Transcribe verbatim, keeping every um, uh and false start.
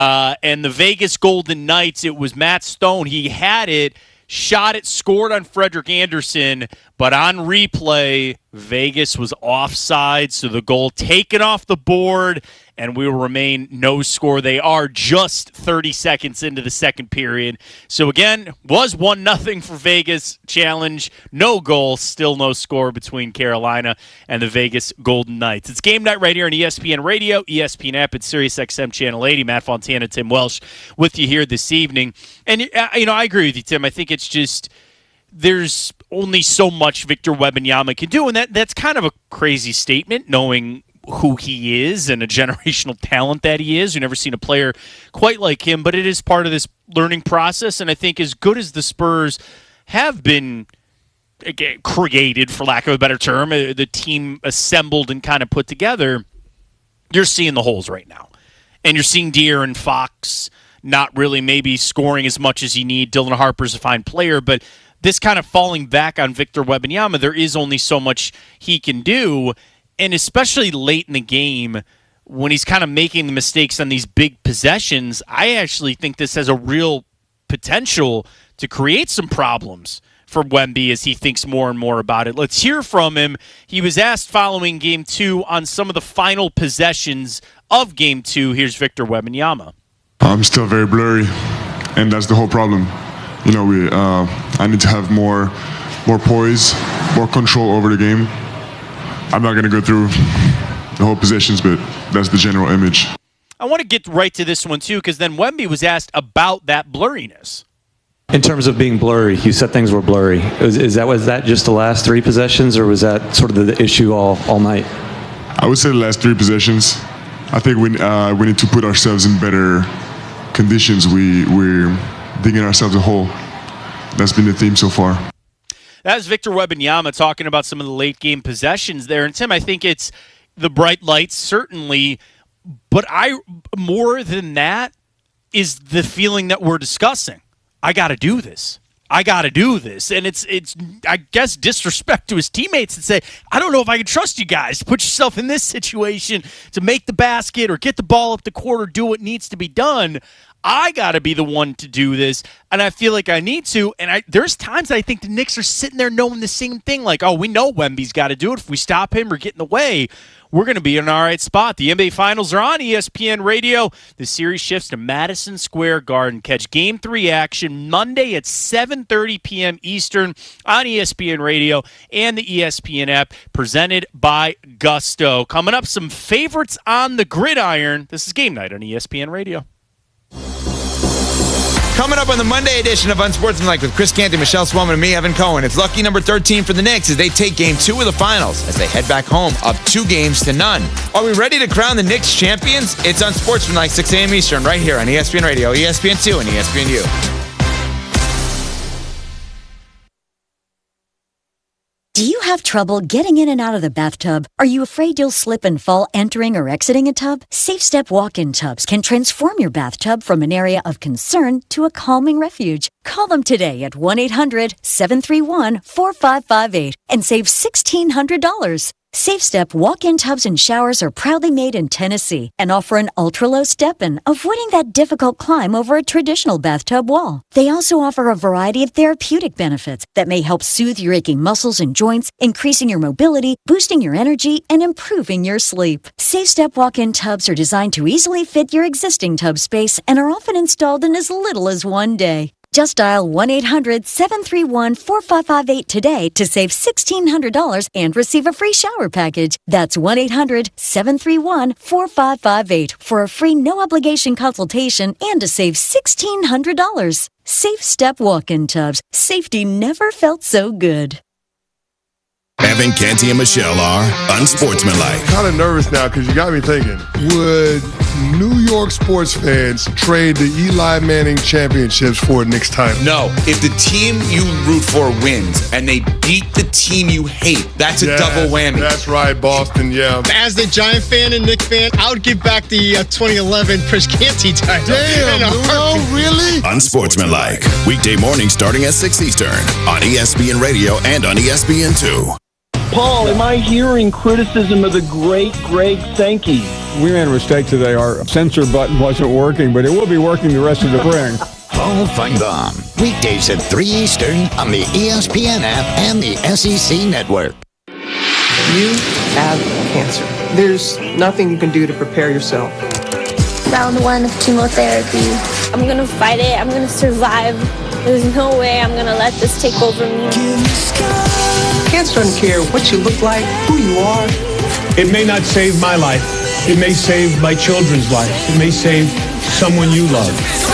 Uh, and the Vegas Golden Knights, it was Matt Stone. He had it, shot it, scored on Frederik Andersen, but on replay, Vegas was offside, so the goal taken off the board, and we will remain no score. They are just thirty seconds into the second period. So again, was one nothing for Vegas. Challenge, no goal, still no score between Carolina and the Vegas Golden Knights. It's game night right here on E S P N Radio, E S P N app, and Sirius X M Channel eighty. Matt Fontana, Tim Welsh with you here this evening. And, you know, I agree with you, Tim. I think it's just there's only so much Victor Wembanyama can do, and that that's kind of a crazy statement, knowing who he is and a generational talent that he is. We've never seen a player quite like him, but it is part of this learning process, and I think as good as the Spurs have been again, created, for lack of a better term, the team assembled and kind of put together, you're seeing the holes right now. And you're seeing De'Aaron Fox not really maybe scoring as much as you need. Dylan Harper's a fine player, but this kind of falling back on Victor Wembanyama, there is only so much he can do, and especially late in the game when he's kind of making the mistakes on these big possessions, I actually think this has a real potential to create some problems for Wemby as he thinks more and more about it. Let's hear from him. He was asked following Game two on some of the final possessions of Game two. Here's Victor Wembanyama. I'm still very blurry, and that's the whole problem. You know, we. Uh, I need to have more, more poise, more control over the game. I'm not going to go through the whole positions, but that's the general image. I want to get right to this one, too, because then Wemby was asked about that blurriness. In terms of being blurry, you said things were blurry. Is, is that was that just the last three possessions, or was that sort of the, the issue all, all night? I would say the last three possessions. I think we uh, we need to put ourselves in better conditions. We we're digging ourselves a hole. That's been the theme so far. That's Victor Wembanyama talking about some of the late game possessions there. And Tim, I think it's the bright lights, certainly, but I more than that is the feeling that we're discussing. I got to do this. I got to do this. And it's, it's I guess, disrespect to his teammates and say, I don't know if I can trust you guys to put yourself in this situation to make the basket or get the ball up the court or do what needs to be done. I got to be the one to do this, and I feel like I need to. And I, there's times I think the Knicks are sitting there knowing the same thing, like, oh, we know Wemby's got to do it. If we stop him or get in the way, we're going to be in an all right spot. The N B A Finals are on E S P N Radio. The series shifts to Madison Square Garden. Catch Game three action Monday at seven thirty p.m. Eastern on E S P N Radio and the E S P N app, presented by Gusto. Coming up, some favorites on the gridiron. This is Game Night on E S P N Radio. Coming up on the Monday edition of Unsportsmanlike with Chris Canty, Michelle Swellman, and me, Evan Cohen. It's lucky number thirteen for the Knicks as they take Game two of the Finals as they head back home up two games to none. Are we ready to crown the Knicks champions? It's Unsportsmanlike, six a.m. Eastern, right here on E S P N Radio, E S P N two, and E S P N U. Do you have trouble getting in and out of the bathtub? Are you afraid you'll slip and fall entering or exiting a tub? SafeStep walk-in tubs can transform your bathtub from an area of concern to a calming refuge. Call them today at one eight hundred seven three one four five five eight and save sixteen hundred dollars. SafeStep walk-in tubs and showers are proudly made in Tennessee and offer an ultra-low step-in, avoiding that difficult climb over a traditional bathtub wall. They also offer a variety of therapeutic benefits that may help soothe your aching muscles and joints, increasing your mobility, boosting your energy, and improving your sleep. SafeStep walk-in tubs are designed to easily fit your existing tub space and are often installed in as little as one day. Just dial one eight hundred seven three one four five five eight today to save sixteen hundred dollars and receive a free shower package. That's one eight hundred seven three one four five five eight for a free no-obligation consultation and to save sixteen hundred dollars. SafeStep walk-in tubs. Safety never felt so good. Evan Canty and Michelle are Unsportsmanlike. I'm kind of nervous now because you got me thinking, would New York sports fans trade the Eli Manning championships for a Knicks title? No. If the team you root for wins and they beat the team you hate, that's a Yeah, double whammy. That's right, Boston, yeah. As the Giant fan and Knicks fan, I would give back the uh, twenty eleven Chris Canty title. Damn, no, really? Unsportsmanlike. Weekday morning starting at six Eastern on E S P N Radio and on E S P N two. Paul, am I hearing criticism of the great Greg Sankey? We made a mistake today. Our censor button wasn't working, but it will be working the rest of the spring. Paul Feinbaum, weekdays at three Eastern on the E S P N app and the S E C Network. You have cancer. There's nothing you can do to prepare yourself. Round one of chemotherapy. I'm gonna fight it. I'm gonna survive. There's no way I'm gonna let this take over me. Cancer doesn't care what you look like, who you are. It may not save my life. It may save my children's life. It may save someone you love.